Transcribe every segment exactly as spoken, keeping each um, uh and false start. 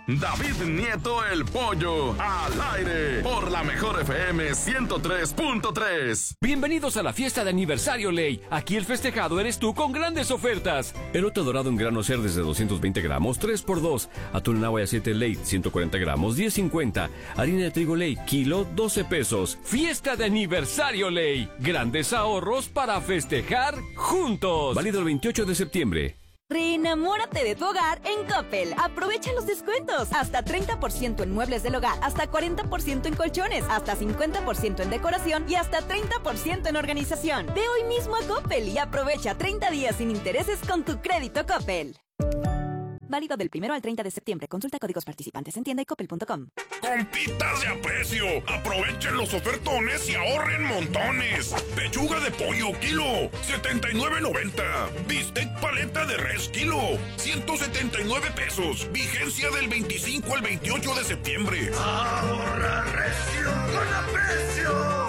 David Nieto el Pollo, al aire, por la mejor F M ciento tres punto tres. Bienvenidos a la fiesta de aniversario Ley. Aquí el festejado eres tú con grandes ofertas. Elote dorado en grano ser desde doscientos veinte gramos, tres por dos. Atún en agua y aceite Ley, ciento cuarenta gramos, diez cincuenta. Harina de trigo Ley, kilo, doce pesos. Fiesta de aniversario Ley. Grandes ahorros para festejar juntos. Válido el veintiocho de septiembre. Reenamórate de tu hogar en Coppel. Aprovecha los descuentos. Hasta treinta por ciento en muebles del hogar, hasta cuarenta por ciento en colchones, hasta cincuenta por ciento en decoración y hasta treinta por ciento en organización. Ve hoy mismo a Coppel y aprovecha treinta días sin intereses con tu crédito Coppel. Válido del primero al treinta de septiembre. Consulta códigos participantes en tienda y coppel punto com. ¡Compitas de aprecio! ¡Aprovechen los ofertones y ahorren montones! Pechuga de pollo, kilo, setenta y nueve noventa. Bistec paleta de res, kilo, ciento setenta y nueve pesos. Vigencia del veinticinco al veintiocho de septiembre. ¡Ahorra recio con aprecio!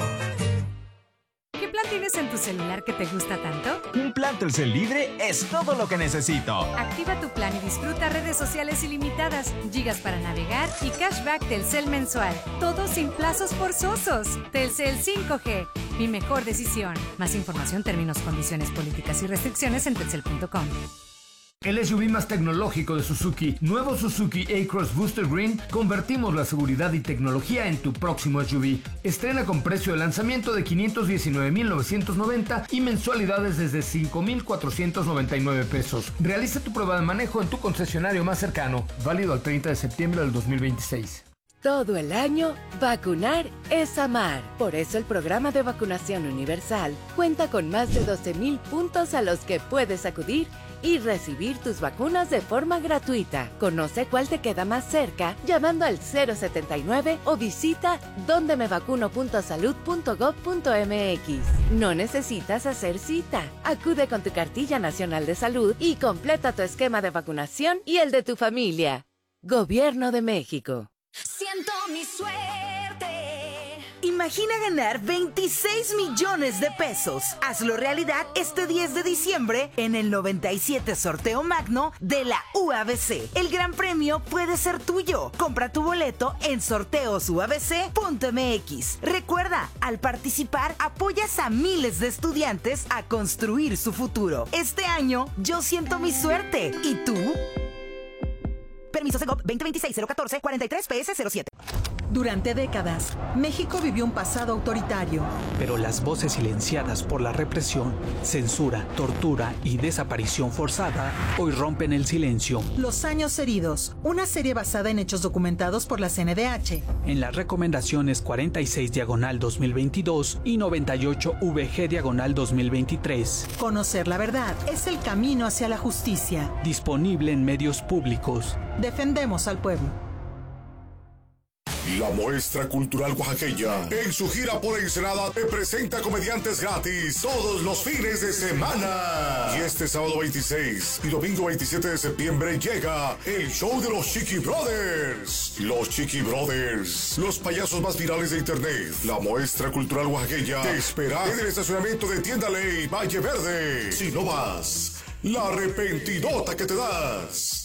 ¿Qué plan tienes en tu celular que te gusta tanto? Un plan Telcel libre es todo lo que necesito. Activa tu plan y disfruta redes sociales ilimitadas, gigas para navegar y cashback Telcel mensual. Todo sin plazos forzosos. Telcel cinco G, mi mejor decisión. Más información, términos, condiciones, políticas y restricciones en telcel punto com. El S U V más tecnológico de Suzuki, nuevo Suzuki A-Cross Booster Green, convertimos la seguridad y tecnología en tu próximo S U V. Estrena con precio de lanzamiento de quinientos diecinueve mil novecientos noventa y mensualidades desde cinco mil cuatrocientos noventa y nueve pesos. Realiza tu prueba de manejo en tu concesionario más cercano, válido al treinta de septiembre del dos mil veintiséis. Todo el año, vacunar es amar. Por eso el programa de vacunación universal cuenta con más de doce mil puntos a los que puedes acudir y recibir tus vacunas de forma gratuita. Conoce cuál te queda más cerca llamando al cero setenta y nueve o visita donde me vacuno punto salud punto gob punto eme equis. No necesitas hacer cita. Acude con tu cartilla nacional de salud y completa tu esquema de vacunación y el de tu familia. Gobierno de México. Siento mi suerte. Imagina ganar veintiséis millones de pesos. Hazlo realidad este diez de diciembre en el noventa y siete Sorteo Magno de la U A B C. El gran premio puede ser tuyo. Compra tu boleto en sorteos u a b c punto eme equis. Recuerda, al participar apoyas a miles de estudiantes a construir su futuro. Este año yo siento mi suerte. ¿Y tú? Permiso Segov veinte veintiséis cero catorce cuarenta y tres P S cero siete. Durante décadas, México vivió un pasado autoritario. Pero las voces silenciadas por la represión, censura, tortura y desaparición forzada hoy rompen el silencio. Los años heridos, una serie basada en hechos documentados por la C N D H. En las recomendaciones cuarenta y seis diagonal dos mil veintidós y noventa y ocho V G diagonal dos mil veintitrés. Conocer la verdad es el camino hacia la justicia. Disponible en medios públicos. Defendemos al pueblo. La Muestra Cultural Oaxaqueña, en su gira por Ensenada, te presenta comediantes gratis todos los fines de semana. Y este sábado veintiséis y domingo veintisiete de septiembre llega el show de los Chiqui Brothers. Los Chiqui Brothers, los payasos más virales de internet. La Muestra Cultural Oaxaqueña te espera en el estacionamiento de Tienda Ley, Valle Verde. Si no vas, la arrepentidota que te das.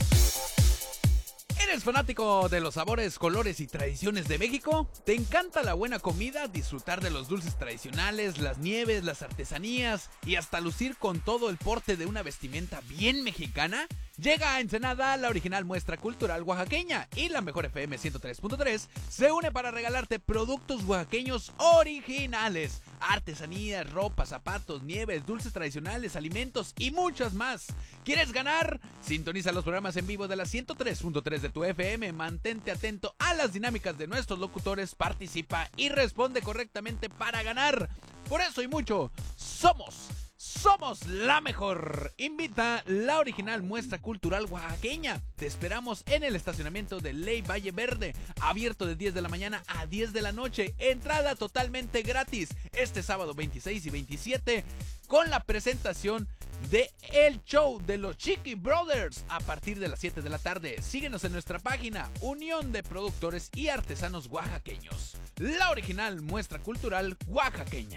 ¿Eres fanático de los sabores, colores y tradiciones de México? ¿Te encanta la buena comida, disfrutar de los dulces tradicionales, las nieves, las artesanías y hasta lucir con todo el porte de una vestimenta bien mexicana? Llega a Ensenada la original Muestra Cultural Oaxaqueña y la mejor F M ciento tres punto tres se une para regalarte productos oaxaqueños originales, artesanías, ropa, zapatos, nieves, dulces tradicionales, alimentos y muchas más. ¿Quieres ganar? Sintoniza los programas en vivo de la ciento tres punto tres de tu F M, mantente atento a las dinámicas de nuestros locutores, participa y responde correctamente para ganar. Por eso y mucho, somos... ¡Somos la mejor! Invita la original Muestra Cultural Oaxaqueña. Te esperamos en el estacionamiento de Ley Valle Verde, abierto de diez de la mañana a diez de la noche. Entrada totalmente gratis este sábado veintiséis y veintisiete con la presentación de el show de los Chiqui Brothers a partir de las siete de la tarde. Síguenos en nuestra página Unión de Productores y Artesanos Oaxaqueños. La original Muestra Cultural Oaxaqueña.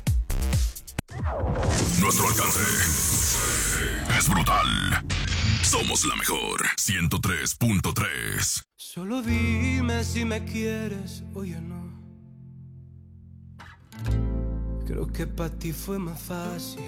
Nuestro alcance es brutal. Somos la mejor. ciento tres punto tres. Solo dime si me quieres o ya no. Creo que para ti fue más fácil